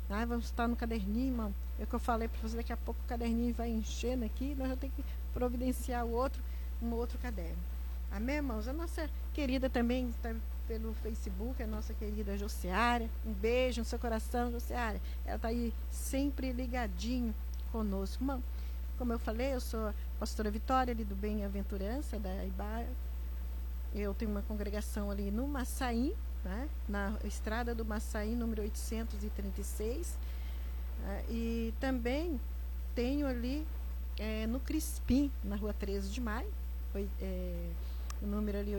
Ah, vamos estar no caderninho, irmão. É o que eu falei para você, daqui a pouco o caderninho vai enchendo aqui, nós vamos ter que providenciar um outro caderno. Amém, irmãos? A nossa querida também está pelo Facebook, a nossa querida Josiária. Um beijo no seu coração, Josiária. Ela está aí sempre ligadinho conosco. Irmão, como eu falei, eu sou a pastora Vitória, ali do Bem-aventurança, da Ibaia. Eu tenho uma congregação ali no Massaí, né, na estrada do Massaí, número 836. E também tenho ali no Crispim, na rua 13 de maio, o número ali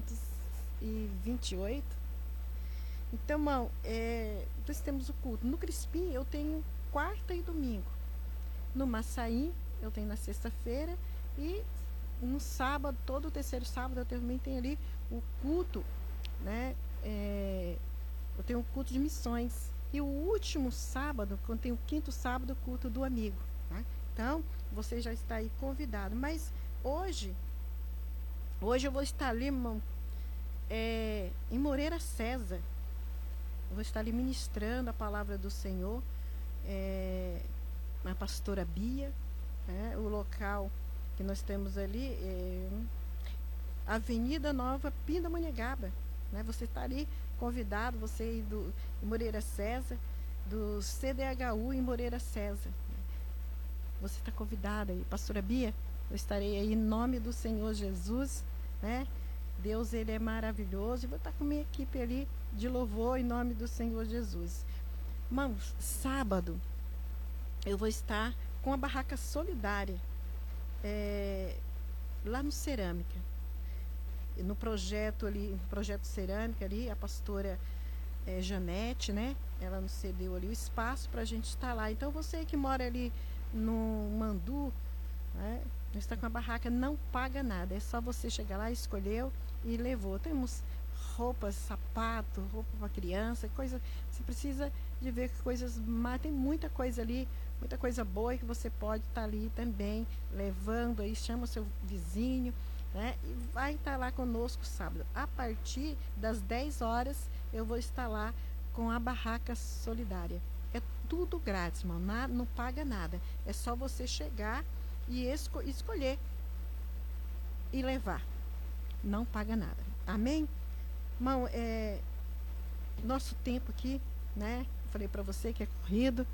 828. Então, irmão, nós temos o culto. No Crispim eu tenho quarta e domingo. No Massaí eu tenho na sexta-feira. E no sábado, todo o terceiro sábado, eu também tenho ali o culto, né? Eu tenho um culto de missões. E o último sábado, quando tem o quinto sábado, o culto do amigo. Tá? Então, você já está aí convidado. Mas hoje eu vou estar ali, irmão, em Moreira César. Eu vou estar ali ministrando a palavra do Senhor. A pastora Bia, o local que nós temos ali Avenida Nova Pindamonhangaba, né? Você está ali convidado, você aí do Moreira César, do CDHU em Moreira César. Você está convidada aí, pastora Bia, eu estarei aí em nome do Senhor Jesus, né? Deus, ele é maravilhoso, e vou estar com minha equipe ali de louvor em nome do Senhor Jesus. Irmãos, sábado eu vou estar com a barraca solidária lá no Cerâmica, no projeto ali, projeto Cerâmica ali, a pastora Janete, né? Ela nos cedeu ali o espaço para a gente estar lá. Então você que mora ali no Mandu, né? Está com a barraca, não paga nada, é só você chegar lá, escolheu e levou. Temos roupas, sapato, roupa para criança, coisa. Você precisa de ver que coisas, tem muita coisa ali, muita coisa boa que você pode estar ali também levando aí, chama seu vizinho, né? E vai estar lá conosco sábado. A partir das 10 horas eu vou estar lá com a barraca solidária. É tudo grátis, irmão, não paga nada. É só você chegar e escolher e levar. Não paga nada. Amém? Irmão, nosso tempo aqui, né? Eu falei para você que é corrido,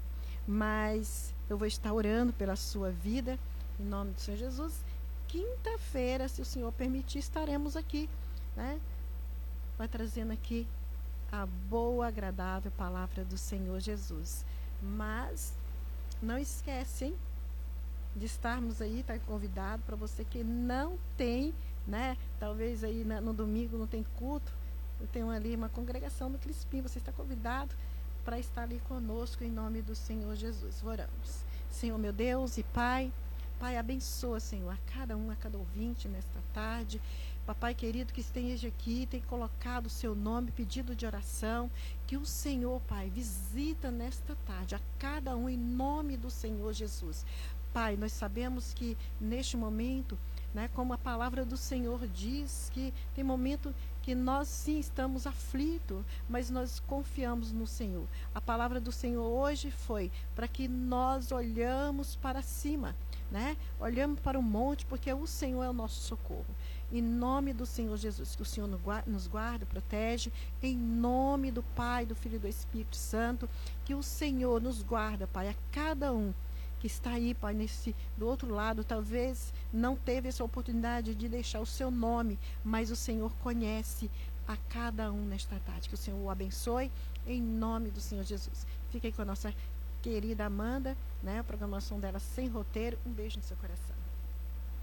mas eu vou estar orando pela sua vida, em nome do Senhor Jesus. Quinta-feira, se o Senhor permitir, estaremos aqui, né? Vai trazendo aqui a boa, agradável palavra do Senhor Jesus. Mas não esquece, hein? De estarmos aí, tá convidado, para você que não tem, né? Talvez aí no domingo não tem culto. Eu tenho ali uma congregação no Crispim, você está convidado para estar ali conosco em nome do Senhor Jesus. Oramos. Senhor meu Deus e Pai, abençoa, Senhor, a cada ouvinte nesta tarde. Papai querido que esteja aqui, tem colocado o seu nome, pedido de oração, que o Senhor, Pai, visita nesta tarde a cada um em nome do Senhor Jesus. Pai, nós sabemos que neste momento, né, como a palavra do Senhor diz, que tem momento que nós sim estamos aflitos, mas nós confiamos no Senhor. A palavra do Senhor hoje foi para que nós olhamos para cima, né? Olhamos para o monte, porque o Senhor é o nosso socorro. Em nome do Senhor Jesus, que o Senhor nos guarda, protege, em nome do Pai, do Filho e do Espírito Santo, que o Senhor nos guarda, Pai, a cada um que está aí, Pai, do outro lado, talvez não teve essa oportunidade de deixar o seu nome, mas o Senhor conhece a cada um nesta tarde. Que o Senhor o abençoe, em nome do Senhor Jesus. Fique aí com a nossa querida Amanda, né? A programação dela sem roteiro. Um beijo no seu coração.